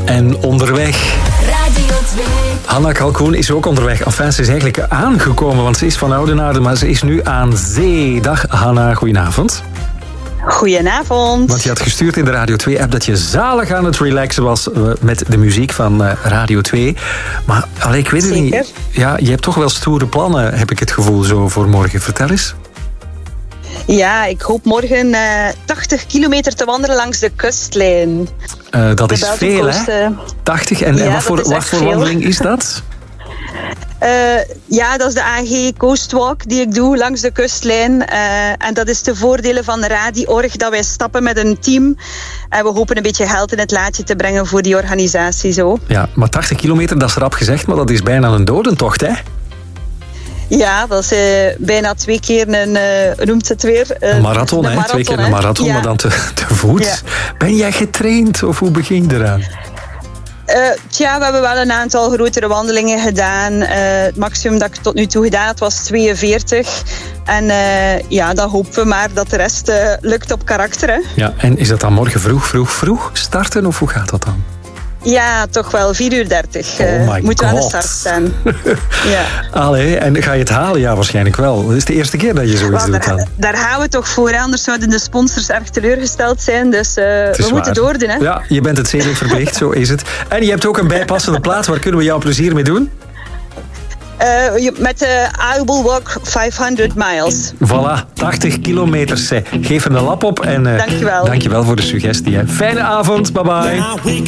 en onderweg. Radio 2. Hanna Kalkoen is ook onderweg. Enfin, ze is eigenlijk aangekomen, want ze is van Oudenaarde, maar ze is nu aan zee. Dag Hanna, goedenavond. Goedenavond. Want je had gestuurd in de Radio 2-app dat je zalig aan het relaxen was met de muziek van Radio 2. Maar ik weet het niet. Ja, je hebt toch wel stoere plannen, heb ik het gevoel, zo voor morgen. Vertel eens. Ja, ik hoop morgen 80 kilometer te wandelen langs de kustlijn. Dat is veel, hè? 80? En wat voor wandeling is dat? Ja, dat is de AG Coast Walk die ik doe langs de kustlijn. En dat is de voordelen van Radi-org, dat wij stappen met een team. En we hopen een beetje geld in het laadje te brengen voor die organisatie zo. Ja, maar 80 kilometer, dat is rap gezegd, maar dat is bijna een dodentocht, hè? Ja, dat is bijna 2 keer noemt het weer? Een marathon, hè? 2 keer een marathon, ja. Maar dan te voet. Ja. Ben jij getraind of hoe begin je eraan? We hebben wel een aantal grotere wandelingen gedaan. Het maximum dat ik tot nu toe gedaan had was 42. En dan hopen we maar dat de rest lukt op karakter. Hè? Ja, en is dat dan morgen vroeg starten of hoe gaat dat dan? Ja, toch wel. 4:30 moet aan de start staan. Ja. Allee, en ga je het halen? Ja, waarschijnlijk wel. Het is de eerste keer dat je zoiets doet dan. Daar gaan we toch voor, hè? Anders zouden de sponsors erg teleurgesteld zijn. Dus we moeten doordoen. Hè? Ja, je bent het zedelijk verplicht, zo is het. En je hebt ook een bijpassende plaats. Waar kunnen we jouw plezier mee doen? Met de I Will Walk 500 miles. Voilà, 80 kilometers. Geef er een lap op en dankjewel. Dankjewel voor de suggestie. Hè. Fijne avond, bye bye.